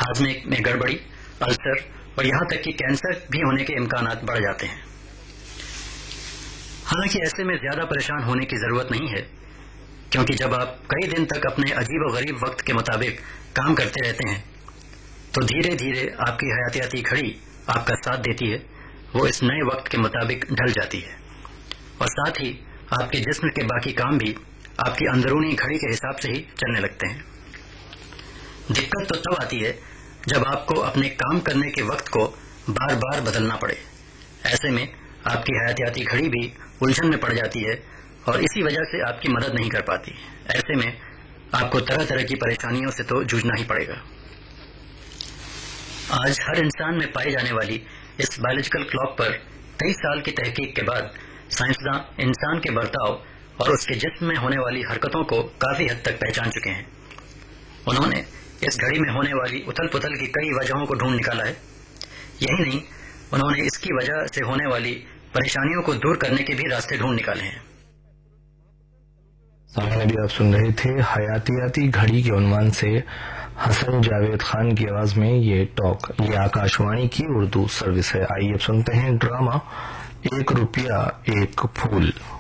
ہاضمے میں گڑبڑی، السر اور یہاں تک کہ کینسر بھی ہونے کے امکانات بڑھ جاتے ہیں۔ حالانکہ ایسے میں زیادہ پریشان ہونے کی ضرورت نہیں ہے، کیونکہ جب آپ کئی دن تک اپنے عجیب و غریب وقت کے مطابق کام کرتے رہتے ہیں تو دھیرے دھیرے آپ کی حیاتیاتی گھڑی آپ کا ساتھ دیتی ہے، وہ اس نئے وقت کے مطابق ڈھل جاتی ہے، اور ساتھ ہی آپ کے جسم کے باقی کام بھی آپ کی اندرونی گھڑی کے حساب سے ہی چلنے لگتے ہیں۔ دقت تو تب آتی ہے جب آپ کو اپنے کام کرنے کے وقت کو بار بار بدلنا پڑے۔ ایسے میں آپ کی حیاتیاتی گھڑی بھی الجھن میں پڑ جاتی ہے اور اسی وجہ سے آپ کی مدد نہیں کر پاتی۔ ایسے میں آپ کو طرح طرح کی پریشانیوں سے تو جوجھنا ہی پڑے گا۔ آج ہر انسان میں پائی جانے والی اس بایولوجیکل کلاک پر 23 سال کی تحقیق کے بعد سائنسداں انسان کے برتاؤ اور اس کے جسم میں ہونے والی حرکتوں کو کافی حد تک پہچان چکے ہیں۔ انہوں نے اس گھڑی میں ہونے والی اتھل پتھل کی کئی وجہوں کو ڈھونڈ نکالا ہے۔ یہی نہیں، انہوں نے اس کی وجہ سے ہونے والی پریشانیوں کو دور کرنے کے بھی راستے ڈھونڈ نکالے ہیں۔ سامنے بھی آپ سن رہے تھے حیاتیاتی گھڑی کے عنوان سے حسن جاوید خان کی آواز میں یہ ٹاک۔ یہ آکاشوانی کی اردو سروس ہے۔ آئیے اب سنتے ہیں ڈرامہ ایک روپیہ ایک پھول۔